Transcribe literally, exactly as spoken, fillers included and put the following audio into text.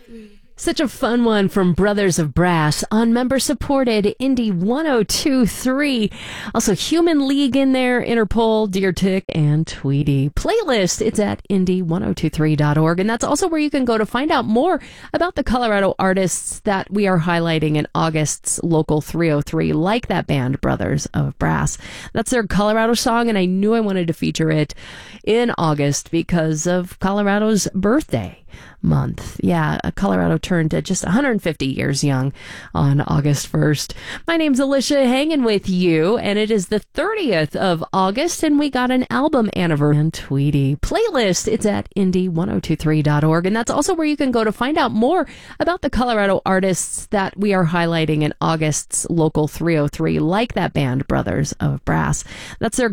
Such a fun one from Brothers of Brass on member-supported Indie one oh two point three. Also, Human League in there, Interpol, Deer Tick, and Tweety. Playlist, it's at indie one oh two three dot org, and that's also where you can go to find out more about the Colorado artists that we are highlighting in August's Local three oh three, like that band, Brothers of Brass. That's their Colorado song, and I knew I wanted to feature it in August because of Colorado's birthday month. Yeah, Colorado turned to just one hundred fifty years young on August first. My name's Alicia, hanging with you, and it is the thirtieth of August, and we got an album anniversary and Tweety. Playlist, it's at indie one oh two three dot org, and that's also where you can go to find out more about the Colorado artists that we are highlighting in August's Local three oh three, like that band, Brothers of Brass. That's their